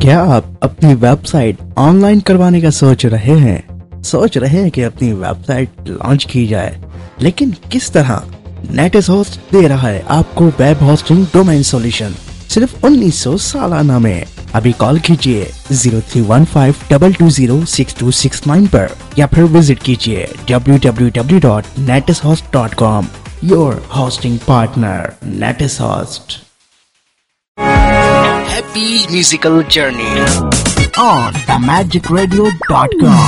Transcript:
क्या आप अपनी वेबसाइट ऑनलाइन करवाने का सोच रहे हैं? सोच रहे हैं कि अपनी वेबसाइट लॉन्च की जाए, लेकिन किस तरह? नेटिस होस्ट दे रहा है आपको वेब होस्टिंग डोमेन सॉल्यूशन सिर्फ 1900 सालाना में। अभी कॉल कीजिए 0315220629 पर या फिर विजिट कीजिए www.netishost.com। Your hosting partner नेटिस host. Happy musical journey on themagicradio.com।